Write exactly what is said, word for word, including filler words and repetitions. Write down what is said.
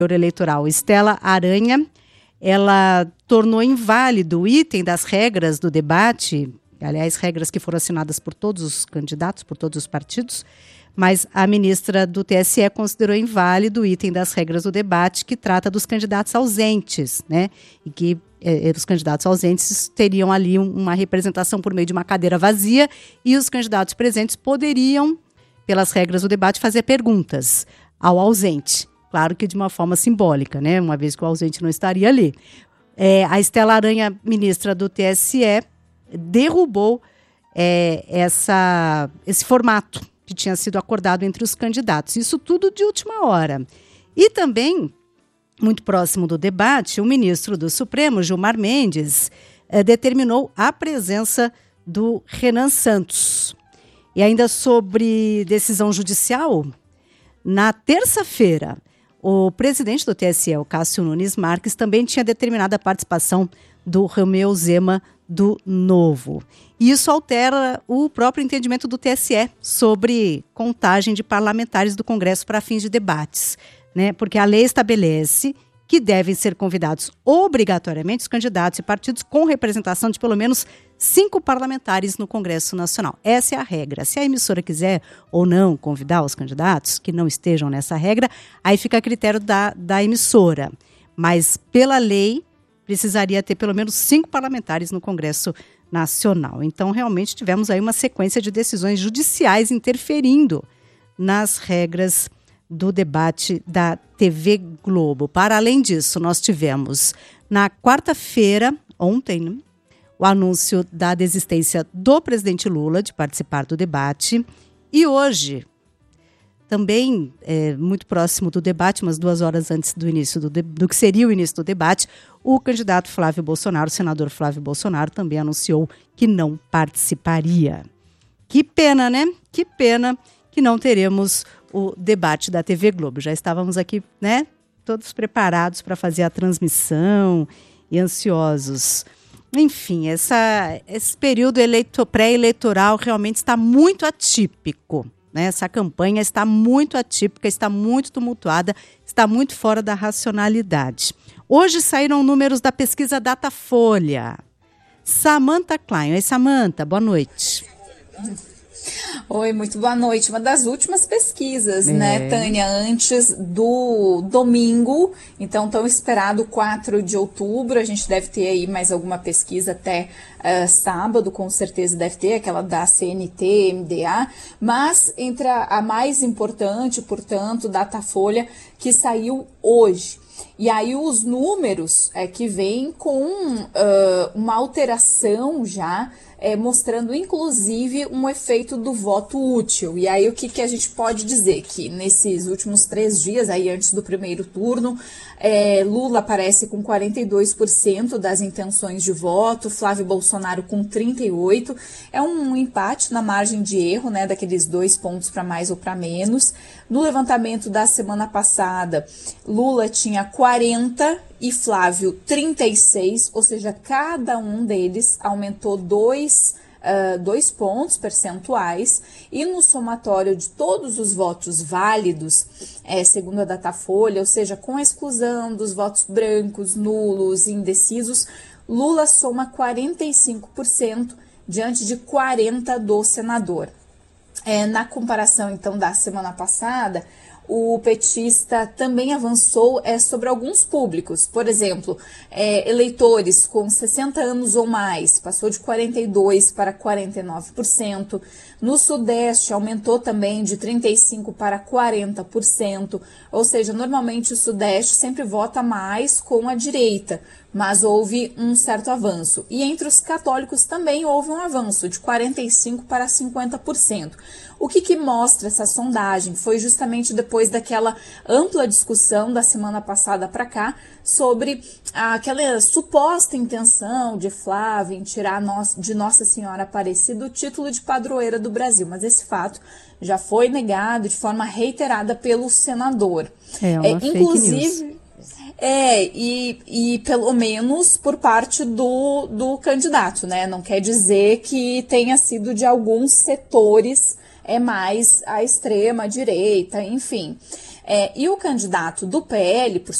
Eleitoral Estela Aranha, ela tornou inválido o item das regras do debate, aliás, regras que foram assinadas por todos os candidatos, por todos os partidos, mas a ministra do T S E considerou inválido o item das regras do debate que trata dos candidatos ausentes, né? E que eh, os candidatos ausentes teriam ali um, uma representação por meio de uma cadeira vazia e os candidatos presentes poderiam, pelas regras do debate, fazer perguntas ao ausente. Claro que de uma forma simbólica, né? Uma vez que o ausente não estaria ali. É, a Estela Aranha, ministra do T S E, derrubou é, essa, esse formato que tinha sido acordado entre os candidatos. Isso tudo de última hora. E também, muito próximo do debate, o ministro do Supremo, Gilmar Mendes, é, determinou a presença do Renan Santos. E ainda sobre decisão judicial, na terça-feira, o presidente do T S E, o Cássio Nunes Marques, também tinha determinado a participação do Romeu Zema do Novo. E isso altera o próprio entendimento do T S E sobre contagem de parlamentares do Congresso para fins de debates, né? Porque a lei estabelece que devem ser convidados obrigatoriamente os candidatos e partidos com representação de pelo menos cinco parlamentares no Congresso Nacional. Essa é a regra. Se a emissora quiser ou não convidar os candidatos que não estejam nessa regra, aí fica a critério da, da emissora. Mas, pela lei, precisaria ter pelo menos cinco parlamentares no Congresso Nacional. Então, realmente, tivemos aí uma sequência de decisões judiciais interferindo nas regras do debate da T V Globo. Para além disso, nós tivemos na quarta-feira, ontem, né, o anúncio da desistência do presidente Lula de participar do debate. E hoje, também é, muito próximo do debate, umas duas horas antes do início do, de, do que seria o início do debate, o candidato Flávio Bolsonaro, o senador Flávio Bolsonaro, também anunciou que não participaria. Que pena, né? Que pena que não teremos o debate da T V Globo. Já estávamos aqui, né, todos preparados para fazer a transmissão e ansiosos. Enfim, essa, esse período eleito, pré-eleitoral realmente está muito atípico, né? Essa campanha está muito atípica, está muito tumultuada, está muito fora da racionalidade. Hoje saíram números da pesquisa Datafolha. Samantha Klein. Oi, Samantha, boa noite. Oi, muito boa noite. Uma das últimas pesquisas, é. né, Tânia, antes do domingo, então tão esperado quatro de outubro, a gente deve ter aí mais alguma pesquisa até uh, sábado, com certeza deve ter, aquela da C N T, M D A, mas entre a, a mais importante, portanto, Datafolha, que saiu hoje. E aí os números é que vêm com uh, uma alteração já, É, mostrando inclusive um efeito do voto útil. E aí o que, que a gente pode dizer? Que nesses últimos três dias, aí antes do primeiro turno, é, Lula aparece com quarenta e dois por cento das intenções de voto, Flávio Bolsonaro com trinta e oito por cento. É um empate na margem de erro, né, daqueles dois pontos para mais ou para menos. No levantamento da semana passada, Lula tinha quarenta e Flávio trinta e seis, ou seja, cada um deles aumentou dois, uh, dois pontos percentuais, e no somatório de todos os votos válidos, é, segundo a Datafolha, ou seja, com a exclusão dos votos brancos, nulos, indecisos, Lula soma quarenta e cinco por cento diante de quarenta por cento do senador. É, na comparação, então, da semana passada, o petista também avançou é, sobre alguns públicos. Por exemplo, é, eleitores com sessenta anos ou mais, passou de quarenta e dois por cento para quarenta e nove por cento. No Sudeste, aumentou também de trinta e cinco por cento para quarenta por cento. Ou seja, normalmente o Sudeste sempre vota mais com a direita, mas houve um certo avanço. E entre os católicos também houve um avanço, de quarenta e cinco por cento para cinquenta por cento. O que, que mostra essa sondagem? Foi justamente depois daquela ampla discussão da semana passada para cá sobre aquela suposta intenção de Flávio em tirar de Nossa Senhora Aparecida o título de padroeira do Brasil. Mas esse fato já foi negado de forma reiterada pelo senador. É uma é, fake inclusive, news. É, e, e pelo menos por parte do, do candidato, né? Não quer dizer que tenha sido de alguns setores é mais à extrema direita, enfim. É, e o candidato do P L, por